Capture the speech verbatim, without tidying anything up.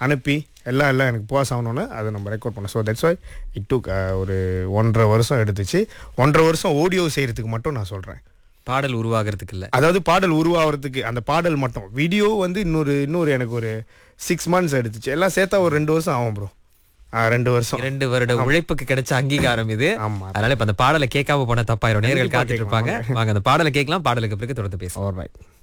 அனுப்பி எல்லாம் எல்லாம் எனக்கு பாஸ் ஆகணும்னு அதை நம்ம ரெக்கார்ட் பண்ணோம். So that's why it took ஒரு ஒன்றரை வருஷம் எடுத்துச்சு. ஒன்றரை வருஷம் ஆடியோ செய்கிறதுக்கு மட்டும் நான் சொல்கிறேன், பாடல் உருவாகிறதுக்கு இல்ல. அதாவது பாடல் உருவாகிறதுக்கு அந்த பாடல் மட்டும். வீடியோ வந்து இன்னொரு இன்னொரு எனக்கு ஒரு சிக்ஸ் மந்த்ஸ் எடுத்துச்சு. எல்லாம் சேர்த்தா ஒரு ரெண்டு வருஷம் ஆகும் ப்ரோ. ரெண்டு வருஷம் ரெண்டு வருட உழைப்புக்கு கிடைச்ச அங்கீகாரம் இது. ஆமா. அதனால இப்ப அந்த பாடலை கேட்காம போன தப்பாயிரும். நேர்கள் காத்துட்டு இருப்பாங்க. வாங்க அந்த பாடலை கேட்கலாம். பாடலுக்கு பிறகு தொடர்ந்து பேசலாம். ஆல்ரைட்.